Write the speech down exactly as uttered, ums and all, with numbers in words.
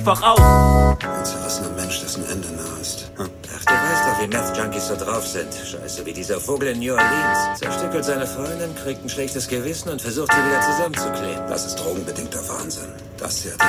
einfach auf. Ein zerrissener Mensch, dessen Ende nah ist. Hm? Ach, du weißt doch, wie Meth-Junkies so drauf sind. Scheiße, wie dieser Vogel in New Orleans. Zerstückelt seine Freundin, kriegt ein schlechtes Gewissen und versucht, sie wieder zusammenzukleben. Das ist drogenbedingter Wahnsinn. Das hier